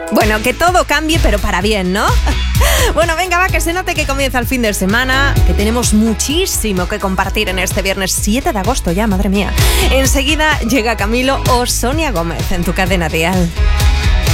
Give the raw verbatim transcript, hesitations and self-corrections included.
Bueno, que todo cambie, pero para bien, ¿no? Bueno, venga, va, que se note que comienza el fin de semana, que tenemos muchísimo que compartir en este viernes siete de agosto ya, madre mía. Enseguida llega Camilo o Sonia Gómez en tu cadena Dial.